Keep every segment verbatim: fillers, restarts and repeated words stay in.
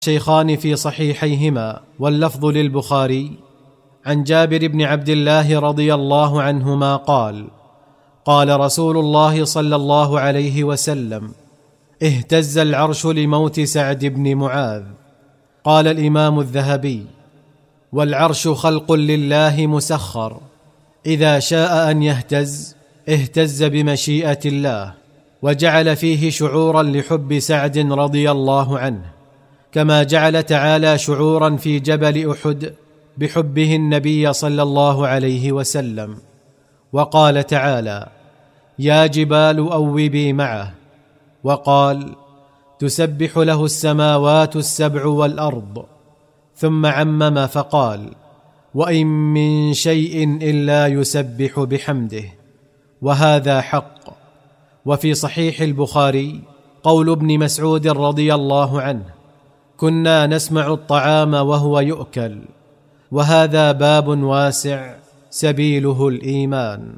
الشيخان في صحيحيهما واللفظ للبخاري عن جابر بن عبد الله رضي الله عنهما قال: قال رسول الله صلى الله عليه وسلم: اهتز العرش لموت سعد بن معاذ. قال الإمام الذهبي: والعرش خلق لله مسخر، إذا شاء أن يهتز اهتز بمشيئة الله، وجعل فيه شعورا لحب سعد رضي الله عنه، كما جعل تعالى شعورا في جبل أحد بحبه النبي صلى الله عليه وسلم. وقال تعالى: يا جبال أوبي معه. وقال: تسبح له السماوات السبع والأرض. ثم عمم فقال: وإن من شيء إلا يسبح بحمده. وهذا حق. وفي صحيح البخاري قول ابن مسعود رضي الله عنه: كنا نسمع الطعام وهو يؤكل. وهذا باب واسع سبيله الإيمان.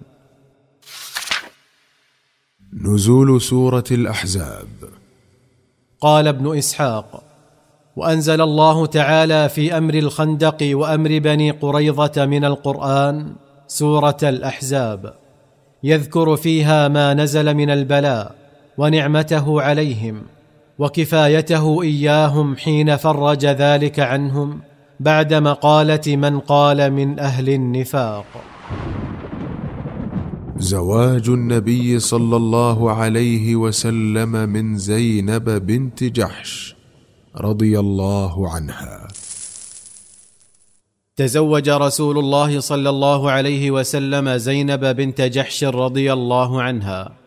نزول سورة الأحزاب. قال ابن إسحاق: وأنزل الله تعالى في أمر الخندق وأمر بني قريظة من القرآن سورة الأحزاب، يذكر فيها ما نزل من البلاء ونعمته عليهم وكفايته إياهم حين فرج ذلك عنهم بعد مقالة من قال من أهل النفاق. زواج النبي صلى الله عليه وسلم من زينب بنت جحش رضي الله عنها. تزوج رسول الله صلى الله عليه وسلم زينب بنت جحش رضي الله عنها